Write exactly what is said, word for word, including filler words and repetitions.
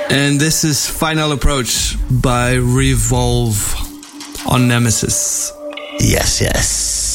And this is Final Approach by Revolve on Nemesis. Yes, yes.